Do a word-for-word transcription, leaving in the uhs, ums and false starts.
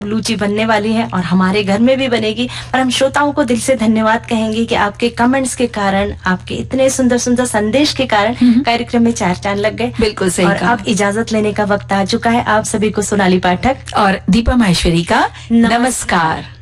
लूची बनने वाली है और हमारे घर में भी बनेगी। और हम श्रोताओं को दिल से धन्यवाद कहेंगे कि आपके कमेंट्स के कारण, आपके इतने सुंदर सुंदर संदेश के कारण कार्यक्रम में चार चांद लग गए। बिल्कुल सही और कहा। अब इजाजत लेने का वक्त आ चुका है। आप सभी को सोनाली पाठक और दीपा माहेश्वरी का नमस्कार।